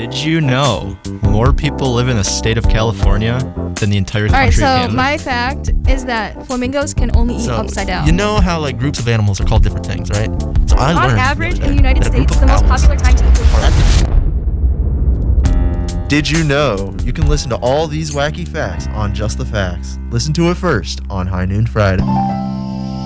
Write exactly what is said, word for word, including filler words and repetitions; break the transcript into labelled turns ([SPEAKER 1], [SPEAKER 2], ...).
[SPEAKER 1] Did you know more people live in the state of California than the entire country
[SPEAKER 2] All right,
[SPEAKER 1] of
[SPEAKER 2] so
[SPEAKER 1] Canada?
[SPEAKER 2] my fact is that flamingos can only eat
[SPEAKER 3] So,
[SPEAKER 2] upside down.
[SPEAKER 3] You know how like groups of animals are called different things, right? So I
[SPEAKER 2] On
[SPEAKER 3] learned
[SPEAKER 2] average,
[SPEAKER 3] the
[SPEAKER 2] in
[SPEAKER 3] other
[SPEAKER 2] the
[SPEAKER 3] day
[SPEAKER 2] United
[SPEAKER 3] that a group
[SPEAKER 2] States,
[SPEAKER 3] of
[SPEAKER 2] the most
[SPEAKER 3] owls
[SPEAKER 2] popular time to
[SPEAKER 3] are- Did you know you can listen to all these wacky facts on Just the Facts? Listen to it first on High Noon Friday.